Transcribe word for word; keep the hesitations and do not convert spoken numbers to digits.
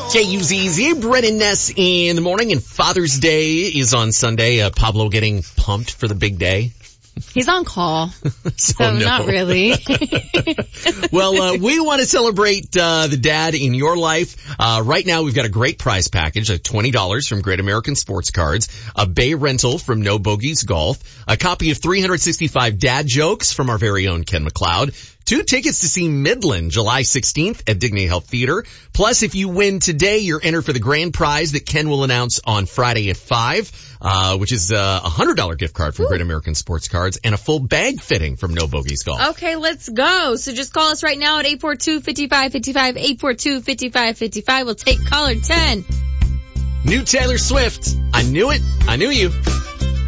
J U Z Z, Brett and Ness in the morning, and Father's Day is on Sunday. Uh, Pablo getting pumped for the big day. He's on call, so, so no. not really. Well, uh, we want to celebrate uh, the dad in your life. Uh, right now, we've got a great prize package, of twenty dollars from Great American Sports Cards, a bay rental from No Bogies Golf, a copy of three hundred sixty-five dad jokes from our very own Ken McLeod, two tickets to see Midland July sixteenth at Dignity Health Theater. Plus, if you win today, you're entered for the grand prize that Ken will announce on Friday at five, uh, which is uh, a one hundred dollars gift card from Ooh. Great American Sports Cards and a full bag fitting from No Bogies Golf. Okay, let's go. So just call us right now at eight four two, five five five five, eight four two, five five five five. We'll take caller ten. New Taylor Swift. I knew it. I knew you.